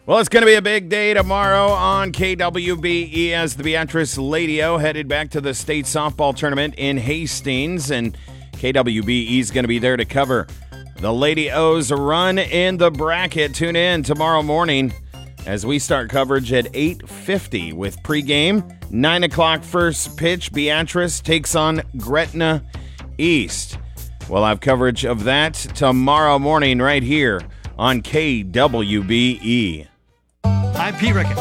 Well, it's going to be a big day tomorrow on KWBE as the Beatrice Lady O headed back to the state softball tournament in Hastings, and KWBE is going to be there to cover the Lady O's run in the bracket. Tune in tomorrow morning as we start coverage at 8:50 with pregame. 9 o'clock first pitch. Beatrice takes on Gretna East. We'll have coverage of that tomorrow morning right here on KWBE. I'm Pete Ricketts.